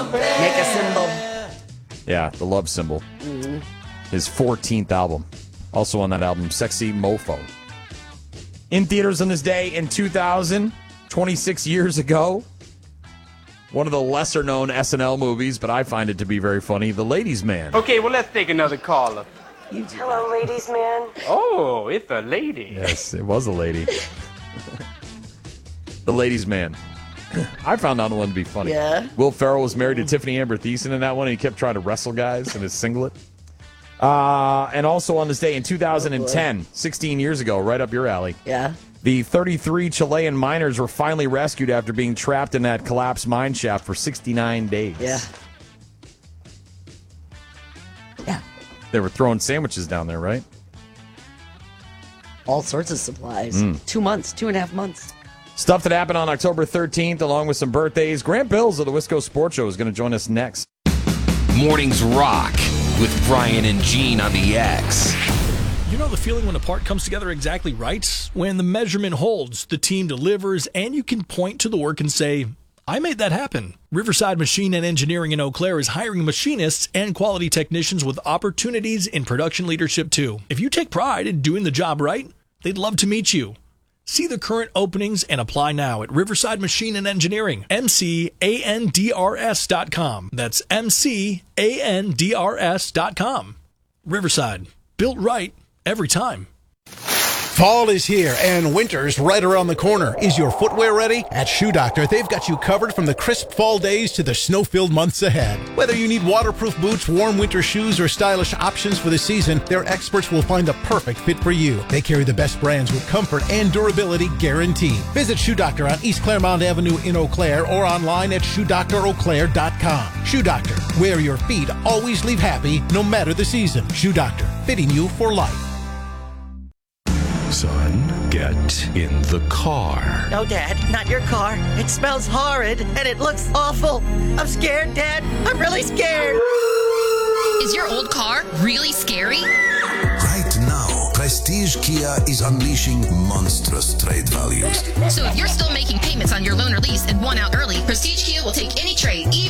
Make a symbol. Yeah, the love symbol. His 14th album. Also on that album, Sexy Mofo. In theaters on this day in 2000, 26 years ago. One of the lesser-known SNL movies, but I find it to be very funny, The Ladies' Man. Okay, well, let's take another caller. Hello, ladies, man. Oh, it's a lady. Yes, it was a lady. The Ladies' Man. I found that one to be funny. Yeah? Will Ferrell was married to Tiffany Amber Thiessen in that one, and he kept trying to wrestle guys in his singlet. And also on this day in 2010, 16 years ago, right up your alley. Yeah. The 33 Chilean miners were finally rescued after being trapped in that collapsed mine shaft for 69 days. Yeah. Yeah. They were throwing sandwiches down there, right? All sorts of supplies. 2 months, 2.5 months. Stuff that happened on October 13th, along with some birthdays. Grant Bills of the Wisco Sports Show is going to join us next. Mornings rock with Brian and Gene on the X. You know the feeling when a part comes together exactly right? When the measurement holds, the team delivers, and you can point to the work and say, I made that happen. Riverside Machine and Engineering in Eau Claire is hiring machinists and quality technicians with opportunities in production leadership too. If you take pride in doing the job right, they'd love to meet you. See the current openings and apply now at Riverside Machine and Engineering, MCANDRS.com. That's MCANDRS.com. Riverside, built right every time. Fall is here and winter's right around the corner. Is your footwear ready? At Shoe Doctor, they've got you covered from the crisp fall days to the snow-filled months ahead. Whether you need waterproof boots, warm winter shoes, or stylish options for the season, their experts will find the perfect fit for you. They carry the best brands with comfort and durability guaranteed. Visit Shoe Doctor on East Claremont Avenue in Eau Claire or online at ShoeDoctorEauClaire.com. Shoe Doctor, where your feet always leave happy no matter the season. Shoe Doctor, fitting you for life. Son, get in the car. No, Dad, not your car. It smells horrid and it looks awful. I'm scared, Dad. I'm really scared. Is your old car really scary? Right now, Prestige Kia is unleashing monstrous trade values. So if you're still making payments on your loan or lease and want out early, Prestige Kia will take any trade,